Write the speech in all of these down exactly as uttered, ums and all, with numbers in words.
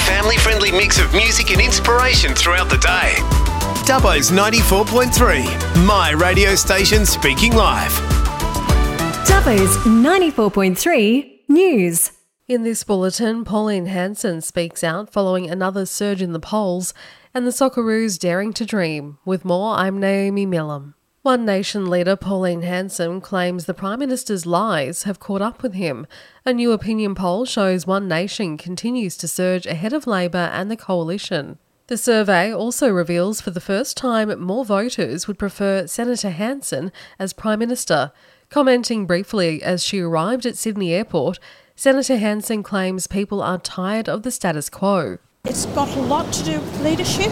family-friendly mix of music and inspiration throughout the day. Dubbo's ninety-four point three, my radio station speaking live. Dubbo's ninety-four point three News. In this bulletin, Pauline Hanson speaks out following another surge in the polls and the Socceroos daring to dream. With more, I'm Naomi Millam. One Nation leader Pauline Hanson claims the Prime Minister's lies have caught up with him. A new opinion poll shows One Nation continues to surge ahead of Labor and the Coalition. The survey also reveals for the first time more voters would prefer Senator Hanson as Prime Minister. Commenting briefly as she arrived at Sydney Airport, Senator Hanson claims people are tired of the status quo. It's got a lot to do with leadership,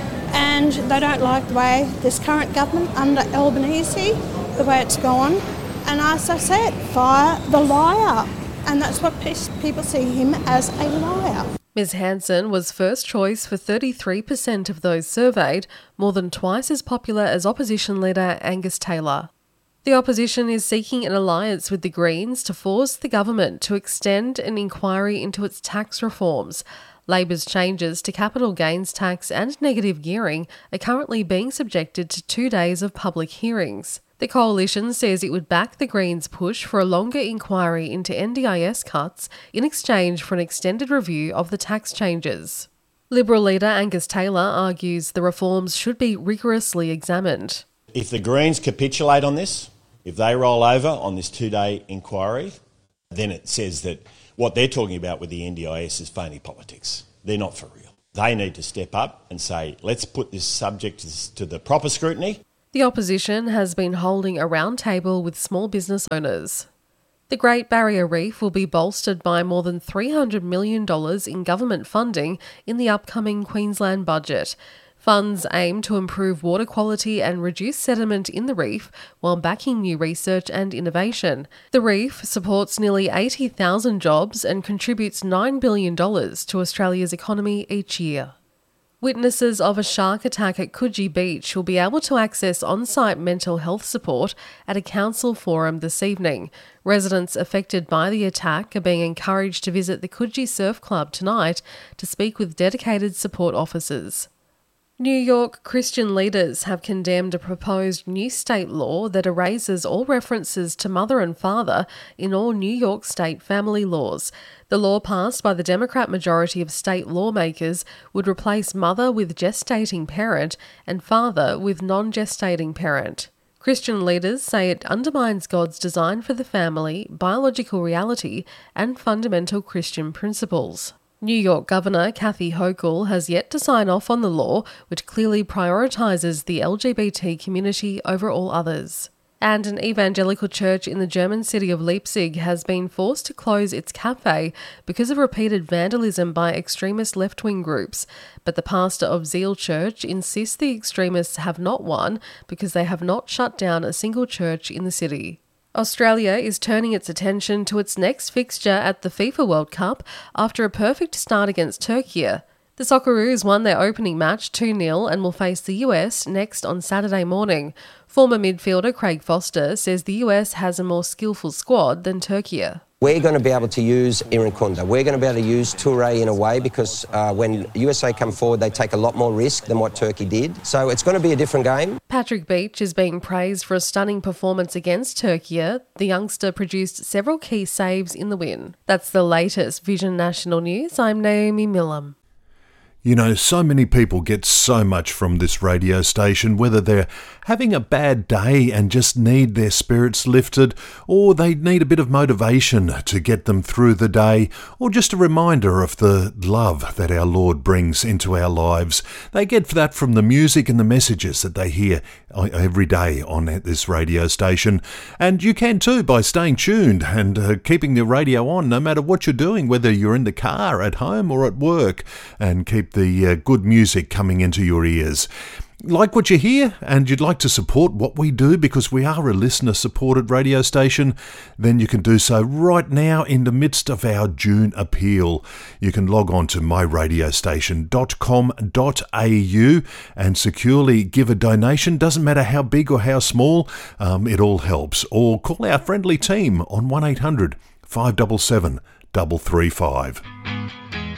and they don't like the way this current government under Albanese, the way it's gone. And as I said, fire the liar. And that's what people see him as, a liar. Miz Hanson was first choice for thirty-three percent of those surveyed, more than twice as popular as opposition leader Angus Taylor. The opposition is seeking an alliance with the Greens to force the government to extend an inquiry into its tax reforms. Labor's changes to capital gains tax and negative gearing are currently being subjected to two days of public hearings. The Coalition says it would back the Greens' push for a longer inquiry into N D I S cuts in exchange for an extended review of the tax changes. Liberal leader Angus Taylor argues the reforms should be rigorously examined. If the Greens capitulate on this, if they roll over on this two-day inquiry, then it says that what they're talking about with the N D I S is phony politics. They're not for real. They need to step up and say, let's put this subject to the proper scrutiny. The opposition has been holding a roundtable with small business owners. The Great Barrier Reef will be bolstered by more than three hundred million dollars in government funding in the upcoming Queensland budget. Funds aim to improve water quality and reduce sediment in the reef while backing new research and innovation. The reef supports nearly eighty thousand jobs and contributes nine billion dollars to Australia's economy each year. Witnesses of a shark attack at Coogee Beach will be able to access on-site mental health support at a council forum this evening. Residents affected by the attack are being encouraged to visit the Coogee Surf Club tonight to speak with dedicated support officers. New York Christian leaders have condemned a proposed new state law that erases all references to mother and father in all New York state family laws. The law passed by the Democrat majority of state lawmakers would replace mother with gestating parent and father with non-gestating parent. Christian leaders say it undermines God's design for the family, biological reality, and fundamental Christian principles. New York Governor Kathy Hochul has yet to sign off on the law, which clearly prioritises the L G B T community over all others. And an evangelical church in the German city of Leipzig has been forced to close its cafe because of repeated vandalism by extremist left-wing groups. But the pastor of Zeal Church insists the extremists have not won because they have not shut down a single church in the city. Australia is turning its attention to its next fixture at the FIFA World Cup after a perfect start against Turkey. The Socceroos won their opening match two nil and will face the U S next on Saturday morning. Former midfielder Craig Foster says the U S has a more skillful squad than Turkey. We're going to be able to use Irankunda. We're going to be able to use Toure in a way because uh, when U S A come forward, they take a lot more risk than what Turkey did. So it's going to be a different game. Patrick Beach is being praised for a stunning performance against Turkey. The youngster produced several key saves in the win. That's the latest Vision National News. I'm Naomi Millam. You know, so many people get so much from this radio station, whether they're having a bad day and just need their spirits lifted, or they need a bit of motivation to get them through the day, or just a reminder of the love that our Lord brings into our lives. They get that from the music and the messages that they hear every day on this radio station. And you can too by staying tuned and uh, keeping the radio on no matter what you're doing, whether you're in the car, at home or at work, and keep the uh, good music coming into your ears. Like what you hear and you'd like to support what we do because we are a listener-supported radio station, then you can do so right now in the midst of our June appeal. You can log on to my radio station dot com dot a u and securely give a donation. Doesn't matter how big or how small, um, it all helps. Or call our friendly team on one eight hundred five seven seven three three five.